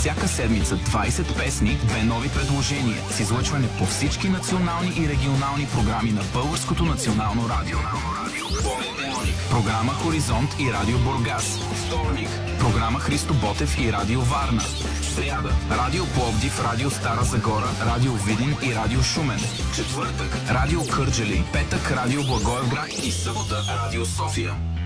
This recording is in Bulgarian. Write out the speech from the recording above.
Всяка седмица 20 песни, 2 нови предложения с излъчване по всички национални и регионални програми на Българското национално радио. Понеделник. Програма Хоризонт и Радио Бургас. Вторник. Програма Христо Ботев и Радио Варна. Сряда. Радио Пловдив, Радио Стара Загора, Радио Видин и Радио Шумен. Четвъртък. Радио Кърджали. Петък. Радио Благоевград и събота. Радио София.